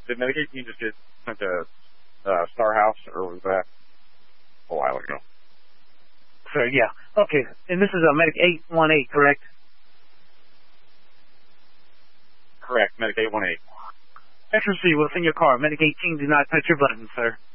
Did Medic 18 just get sent to Star House, or was that a while ago? Sir, yeah. Okay, and this is Medic 818, correct? Correct, Medic 818. Extra C, what's in your car? Medic 18, do not touch your button, sir.